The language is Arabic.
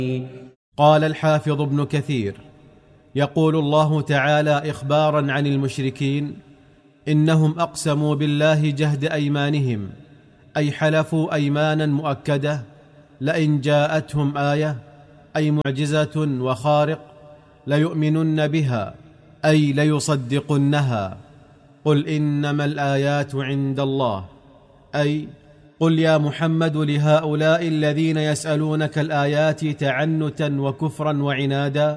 قال الحافظ ابن كثير: يقول الله تعالى إخبارا عن المشركين: إنهم أقسموا بالله جهد أيمانهم، أي حلفوا أيمانا مؤكدة لئن جاءتهم آية، أي معجزة وخارق، ليؤمنن بها، أي ليصدقنها. قل إنما الآيات عند الله، أي قل يا محمد لهؤلاء الذين يسألونك الآيات تعنتا وكفرا وعنادا: